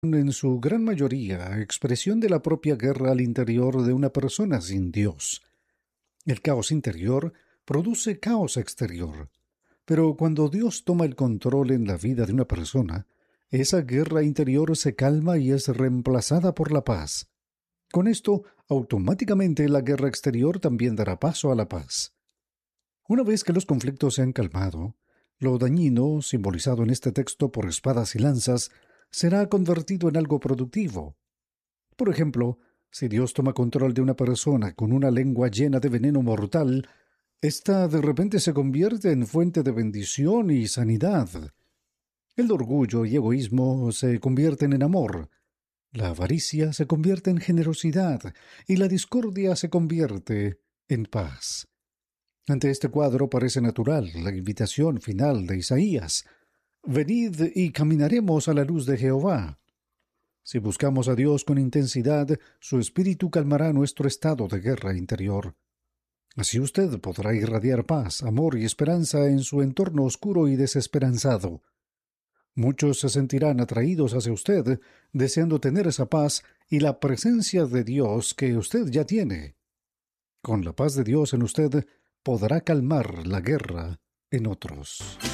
en su gran mayoría, expresión de la propia guerra al interior de una persona sin Dios. El caos interior produce caos exterior. Pero cuando Dios toma el control en la vida de una persona, esa guerra interior se calma y es reemplazada por la paz. Con esto, automáticamente la guerra exterior también dará paso a la paz. Una vez que los conflictos se han calmado, lo dañino, simbolizado en este texto por espadas y lanzas, será convertido en algo productivo. Por ejemplo, si Dios toma control de una persona con una lengua llena de veneno mortal, ésta de repente se convierte en fuente de bendición y sanidad. El orgullo y egoísmo se convierten en amor. La avaricia se convierte en generosidad y la discordia se convierte en paz. Ante este cuadro parece natural la invitación final de Isaías: «Venid y caminaremos a la luz de Jehová». Si buscamos a Dios con intensidad, su espíritu calmará nuestro estado de guerra interior. Así usted podrá irradiar paz, amor y esperanza en su entorno oscuro y desesperanzado. Muchos se sentirán atraídos hacia usted, deseando tener esa paz y la presencia de Dios que usted ya tiene. Con la paz de Dios en usted, podrá calmar la guerra en otros.